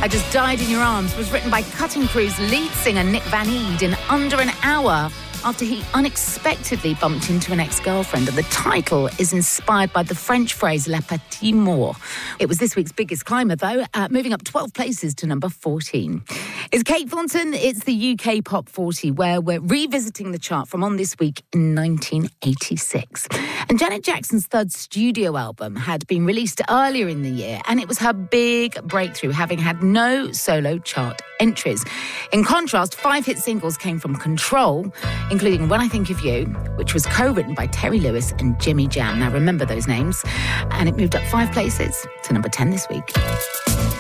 I Just Died in Your Arms was written by Cutting Crew's lead singer Nick Van Eed in under an hour after he unexpectedly bumped into an ex-girlfriend, and the title is inspired by the French phrase Le Petit Mort. It was this week's biggest climber, though, moving up 12 places to number 14. It's Kate Thornton. It's the UK Pop 40, where we're revisiting the chart from on this week in 1986. And Janet Jackson's third studio album had been released earlier in the year, and it was her big breakthrough, having had no solo chart entries. In contrast, 5 hit singles came from Control, including When I Think of You, which was co-written by Terry Lewis and Jimmy Jam. Now, remember those names. And it moved up 5 places to number 10 this week.